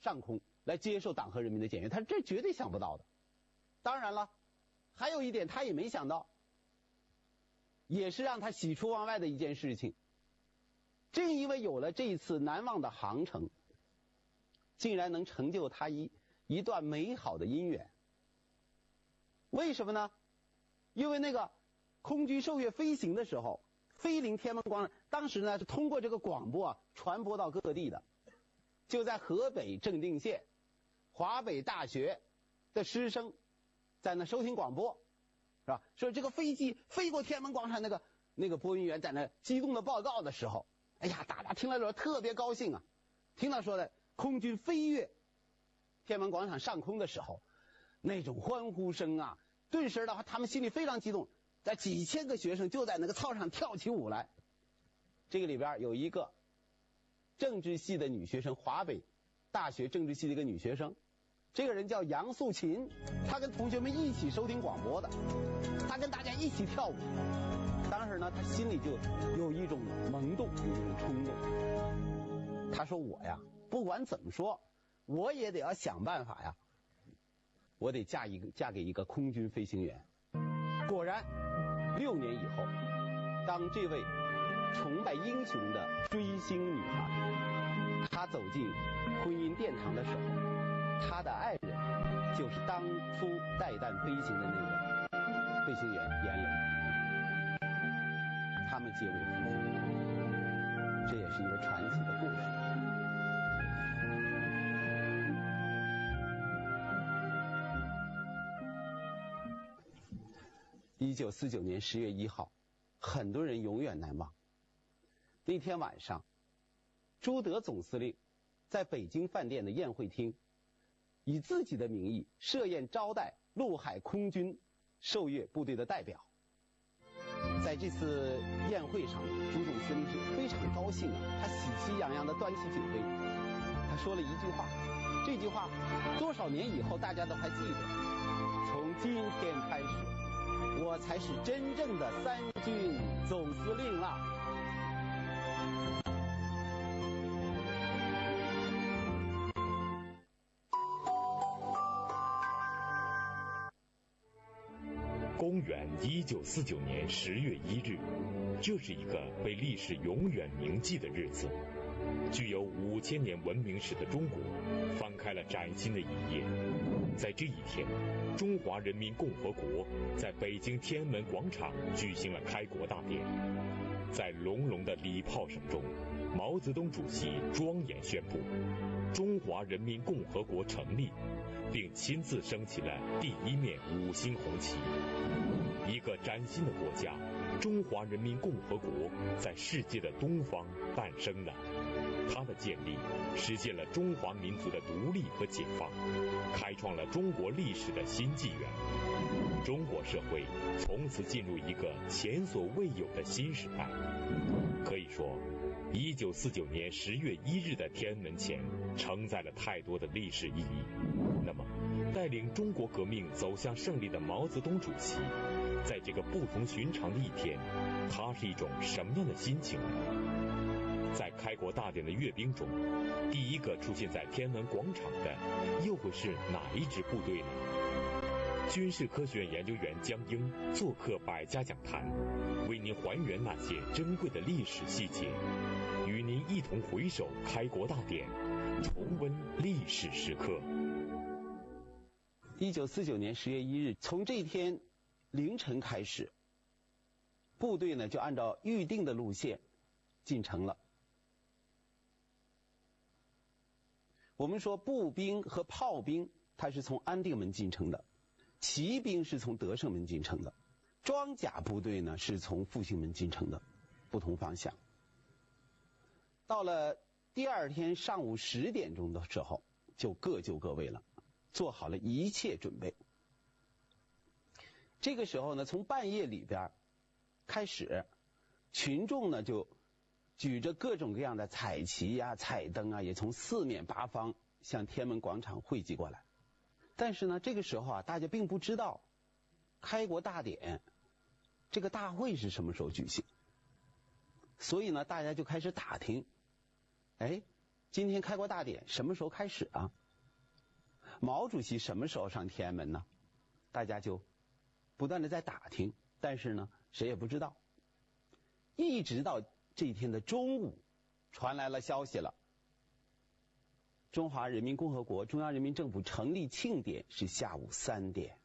上空来接受党和人民的检阅，他这绝对想不到的。当然了，还有一点他也没想到，也是让他喜出望外的一件事情。正因为有了这一次难忘的航程，竟然能成就他一段美好的姻缘。为什么呢？因为那个空军受阅飞行的时候，飞临天安门广场，当时呢是通过这个广播传播到各地的。就在河北正定县华北大学的师生在那收听广播，是吧？说这个飞机飞过天安门广场，那个播音员在那激动的报告的时候，哎呀，大家听了之后特别高兴啊！听到说的空军飞越天安门广场上空的时候，那种欢呼声啊，顿时的话，他们心里非常激动，在几千个学生就在那个操场跳起舞来。这个里边有一个政治系的女学生，华北大学政治系的一个女学生，这个人叫杨素琴，她跟同学们一起收听广播的，她跟大家一起跳舞。当时呢，她心里就有一种萌动，有一种冲动。她说：“我呀，不管怎么说，我也得要想办法呀，我得嫁给一个空军飞行员。”果然，6年以后，当这位崇拜英雄的追星女孩，她走进婚姻殿堂的时候，她的爱人就是当初带弹飞行的那位飞行员严磊，他们结为夫妇，这也是一个传奇的故事。1949年10月1号，很多人永远难忘。那天晚上，朱德总司令在北京饭店的宴会厅，以自己的名义设宴招待陆海空军受阅部队的代表。在这次宴会上，朱总司令是非常高兴啊，他喜气洋洋地端起酒杯，他说了一句话，这句话多少年以后大家都还记得：从今天开始，我才是真正的三军总司令了。 公元1949年10月1日，这是一个被历史永远铭记的日子。具有5000年文明史的中国翻开了崭新的一页。在这一天，中华人民共和国在北京天安门广场举行了开国大典。在隆隆的礼炮声中，毛泽东主席庄严宣布中华人民共和国成立，并亲自升起了第一面5星红旗。一个崭新的国家——中华人民共和国，在世界的东方诞生了。它的建立实现了中华民族的独立和解放，开创了中国历史的新纪元。中国社会从此进入一个前所未有的新时代。可以说，1949年10月1日的天安门前承载了太多的历史意义。那么，带领中国革命走向胜利的毛泽东主席，在这个不同寻常的一天，他是一种什么样的心情呢？在开国大典的阅兵中，第一个出现在天安门广场的又会是哪一支部队呢？军事科学院研究员江英做客百家讲坛，为您还原那些珍贵的历史细节，与您一同回首开国大典，重温历史时刻。 1949年10月1日，从这一天凌晨开始，部队呢就按照预定的路线进城了。我们说步兵和炮兵它是从安定门进城的，骑兵是从德胜门进城的，装甲部队呢是从复兴门进城的，不同方向。到了第二天上午10点钟的时候，就各就各位了，做好了一切准备。这个时候呢，从半夜里边开始，群众呢就举着各种各样的彩旗啊、彩灯啊，也从四面八方向天安门广场汇集过来。但是呢，这个时候啊，大家并不知道开国大典这个大会是什么时候举行，所以呢，大家就开始打听， 今天开国大典什么时候开始啊？毛主席什么时候上天安门呢？大家就不断的在打听，但是呢，谁也不知道。一直到这一天的中午，传来了消息了。中华人民共和国中央人民政府成立庆典是下午3点。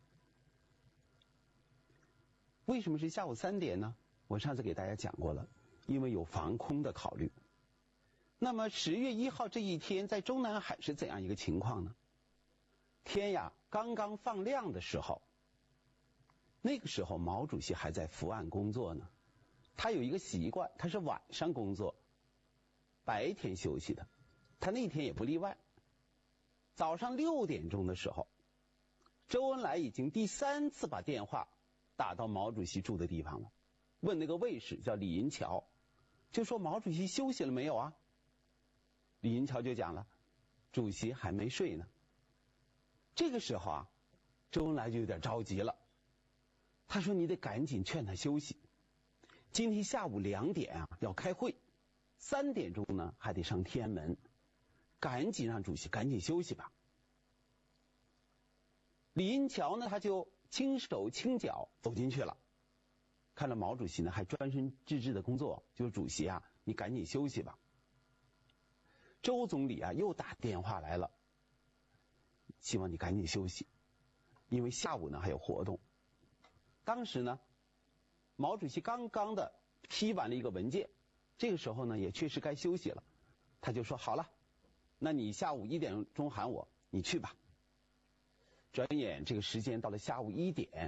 为什么是下午3点呢？我上次给大家讲过了，因为有防空的考虑。那么10月1号这一天，在中南海是怎样一个情况呢？天呀，刚刚放亮的时候，那个时候毛主席还在伏案工作呢。他有一个习惯，他是晚上工作，白天休息的。他那天也不例外。早上6点钟的时候，周恩来已经第3次把电话打到毛主席住的地方了，问那个卫士叫李银桥，就说毛主席休息了没有啊？李银桥就讲了，主席还没睡呢。这个时候啊，周恩来就有点着急了，他说你得赶紧劝他休息，今天下午2点啊要开会，3点钟呢还得上天安门，赶紧让主席赶紧休息吧。李银桥呢他就轻手轻脚走进去了，看到毛主席呢还专心致志的工作，就说主席啊你赶紧休息吧。周总理啊又打电话来了，希望你赶紧休息，因为下午呢还有活动。当时呢毛主席刚刚的批完了一个文件，这个时候呢也确实该休息了，他就说好了，那你下午1点钟喊我，你去吧。转眼这个时间到了下午1点，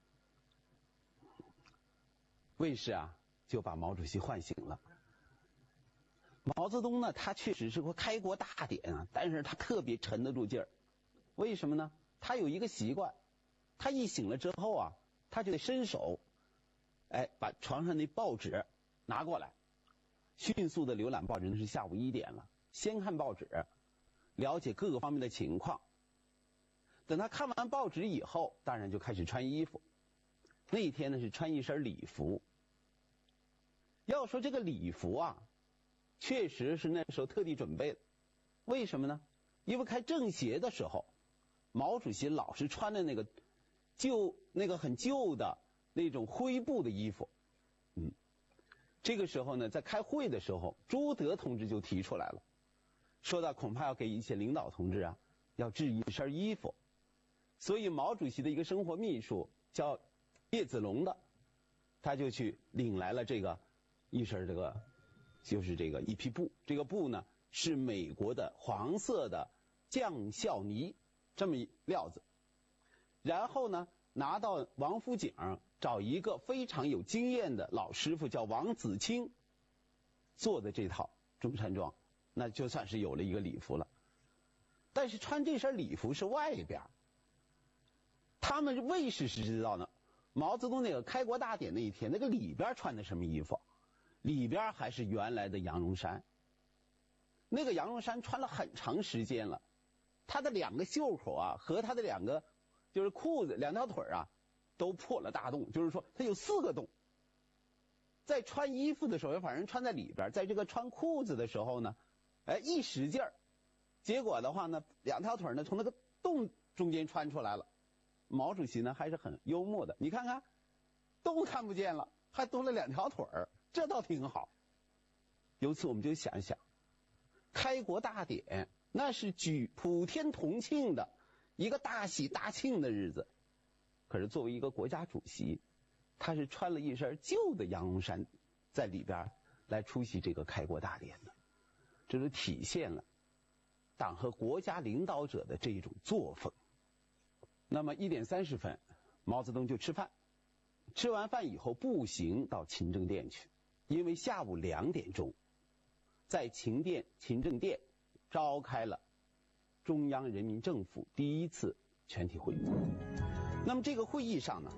卫士啊就把毛主席唤醒了。毛泽东呢他确实是个开国大典啊，但是他特别沉得住劲儿。为什么呢？他有一个习惯，他一醒了之后啊，他就得伸手把床上那报纸拿过来，迅速的浏览报纸。那是下午1点了，先看报纸，了解各个方面的情况。等他看完报纸以后，当然就开始穿衣服。那一天呢是穿一身礼服。要说这个礼服啊，确实是那时候特地准备的。为什么呢？因为开政协的时候，毛主席老是穿的那个很旧的那种灰布的衣服。这个时候呢，在开会的时候，朱德同志就提出来了，说到恐怕要给一些领导同志啊，要制一身衣服。所以毛主席的一个生活秘书叫叶子龙的，他就去领来了一身就是一匹布。这个布呢是美国的黄色的酱效呢这么一料子。然后呢拿到王府井找一个非常有经验的老师傅叫王子清做的这套中山装，那就算是有了一个礼服了。但是穿这身礼服是外边，他们卫士是知道呢。毛泽东那个开国大典那一天，那个里边穿的什么衣服？里边还是原来的羊绒衫。那个羊绒衫穿了很长时间了，他的2个袖口啊和他的2个就是裤子2条腿啊都破了大洞，就是说他有4个洞。在穿衣服的时候反正穿在里边，在这个穿裤子的时候呢一使劲儿，结果的话呢2条腿呢从那个洞中间穿出来了。毛主席呢还是很幽默的，你看看洞看不见了，还多了2条腿儿，这倒挺好。由此我们就想一想，开国大典那是普天同庆的一个大喜大庆的日子，可是作为一个国家主席，他是穿了一身旧的羊绒衫在里边来出席这个开国大典的，这就体现了党和国家领导者的这一种作风。那么1点30分，毛泽东就吃饭，吃完饭以后步行到勤政殿去，因为下午2点钟在勤政殿召开了中央人民政府第1次全体会议。那么这个会议上呢，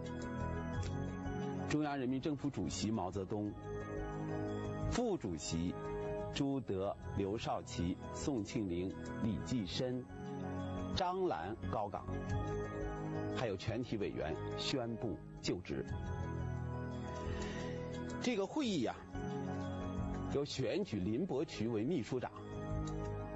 中央人民政府主席毛泽东，副主席朱德、刘少奇、宋庆龄、李济深、张澜、高岗，还有全体委员宣布就职。这个会议由选举林伯渠为秘书长，